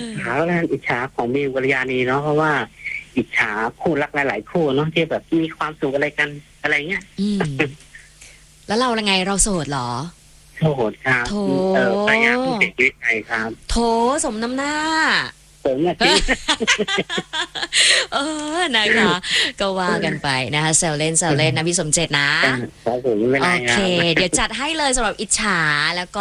ฉาแล้วกันอิจฉาของมิวกัลยาณีเนาะเพราะว่าอิจฉาคู่รักหลายๆคู่เนาะที่แบบมีความสุขอะไรกันอะไรเงี้ยอืมแล้วเราละไงเราโสดเหรอโทษครับโถภรรยาเพิ่งเสียชีวิตไปครับโถสมน้ำหน้าผมเนี่ยที่เออนะคะก็ว่ากันไปนะคะแซวเล่นนะพี่สมเจตนะครับผมไม่เป็นโอไรคเครับเดี๋ยวจัดให้เลยสำหรับอิจฉาแล้วก็